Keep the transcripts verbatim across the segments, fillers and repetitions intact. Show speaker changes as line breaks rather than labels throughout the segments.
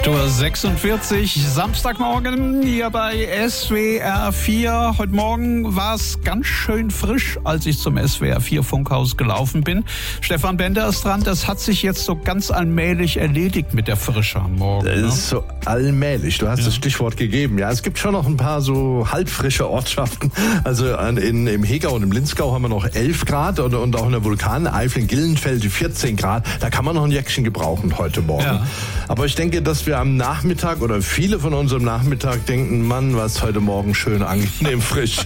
acht Uhr sechsundvierzig, Samstagmorgen hier bei S W R vier. Heute Morgen war es ganz schön frisch, als ich zum S W R vier Funkhaus gelaufen bin. Stefan Bender ist dran. Das hat sich jetzt so ganz allmählich erledigt mit der Frische am Morgen.
Das
ne?
ist so allmählich. Du hast ja. das Stichwort gegeben. Ja, es gibt schon noch ein paar so halbfrische Ortschaften. Also in, im Hegau und im Linzgau haben wir noch elf Grad und, und auch in der Vulkaneifel in Gillenfeld vierzehn Grad. Da kann man noch ein Jäckchen gebrauchen heute Morgen. Ja. Aber ich denke, dass wir am Nachmittag oder viele von uns am Nachmittag denken, Mann, was heute Morgen schön angenehm frisch.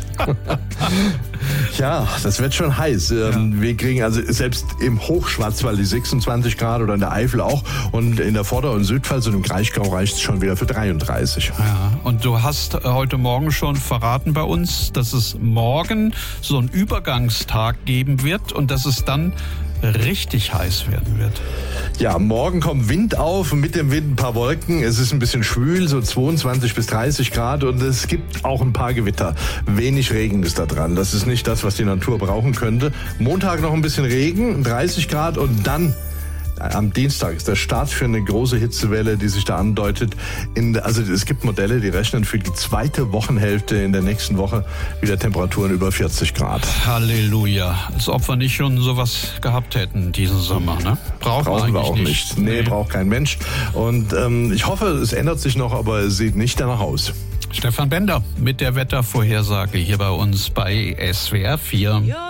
Ja, das wird schon heiß. Ja. Wir kriegen also selbst im Hochschwarzwald die sechsundzwanzig Grad oder in der Eifel auch und in der Vorder- und Südpfalz und im Kraichgau reicht es schon wieder für dreiunddreißig.
Ja, und du hast heute Morgen schon verraten bei uns, dass es morgen so einen Übergangstag geben wird und dass es dann richtig heiß werden wird.
Ja, morgen kommt Wind auf und mit dem Wind ein paar Wolken. Es ist ein bisschen schwül, so zweiundzwanzig bis dreißig Grad und es gibt auch ein paar Gewitter. Wenig Regen ist da dran. Das ist nicht das, was die Natur brauchen könnte. Montag noch ein bisschen Regen, dreißig Grad und dann am Dienstag ist der Start für eine große Hitzewelle, die sich da andeutet. In, also es gibt Modelle, die rechnen für die zweite Wochenhälfte in der nächsten Woche wieder Temperaturen über vierzig Grad.
Halleluja. Als ob wir nicht schon sowas gehabt hätten diesen Sommer. Ne? Brauchen,
Brauchen wir auch nicht.
nicht.
Nee,
nee,
braucht kein Mensch. Und ähm, ich hoffe, es ändert sich noch, aber es sieht nicht danach aus.
Stefan Bender mit der Wettervorhersage hier bei uns bei S W R vier. Ja.